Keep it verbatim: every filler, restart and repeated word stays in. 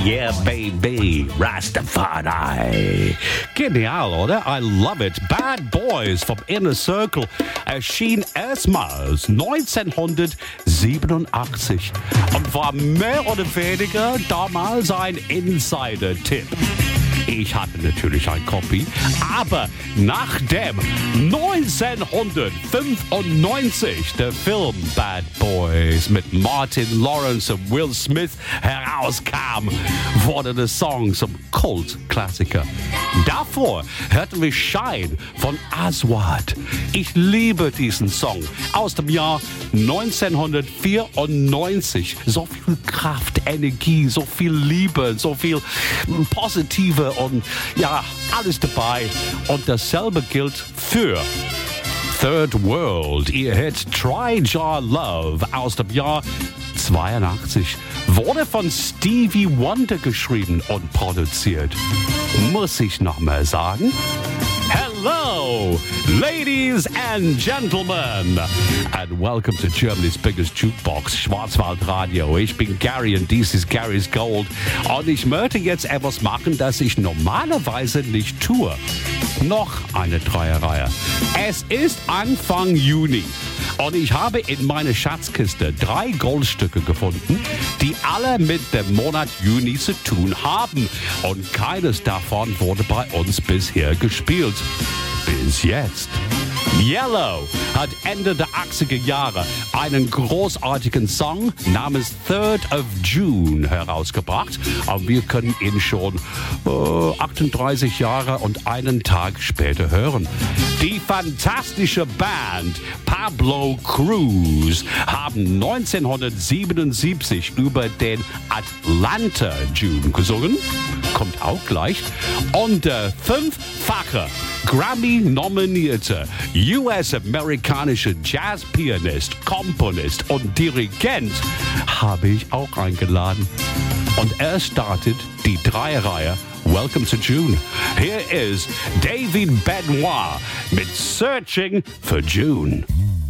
Yeah, baby, Rastafari. Genial, oder? I love it. Bad Boys vom Inner Circle erschien erstmals neunzehnhundertsiebenundachtzig und war mehr oder weniger damals ein Insider-Tipp. Ich hatte natürlich ein Copy, aber nachdem neunzehnhundertfünfundneunzig der Film Bad Boys mit Martin Lawrence und Will Smith herauskam, wurde der Song zum Kult-Klassiker. Davor hörten wir Shine von Aswad. Ich liebe diesen Song aus dem Jahr neunzehnhundertvierundneunzig. So viel Kraft, Energie, so viel Liebe, so viel Positive und ja, alles dabei. Und dasselbe gilt für Third World. Ihr Hit Try Your Love aus dem Jahr zweiundachtzig wurde von Stevie Wonder geschrieben und produziert. Muss ich noch mal sagen? Hello, ladies and gentlemen, and welcome to Germany's biggest jukebox, Schwarzwaldradio. Ich bin Gary und dies ist Gary's Gold. Und ich möchte jetzt etwas machen, das ich normalerweise nicht tue. Noch eine Dreierreihe. Es ist Anfang Juni und ich habe in meiner Schatzkiste drei Goldstücke gefunden, die alle mit dem Monat Juni zu tun haben. Und keines davon wurde bei uns bisher gespielt. Bis jetzt. Yellow hat Ende der achtziger Jahre einen großartigen Song namens Third of June herausgebracht. Und wir können ihn schon äh, achtunddreißig Jahre und einen Tag später hören. Die fantastische Band Pablo Cruise haben neunzehnhundertsiebenundsiebzig über den Atlanta June gesungen. Kommt auch gleich. Und der fünffache Grammy-nominierte U S-amerikanische Jazzpianist, Komponist und Dirigent habe ich auch eingeladen. Und er startet die Dreierreihe Welcome to June. Here is David Benoit mit Searching for June.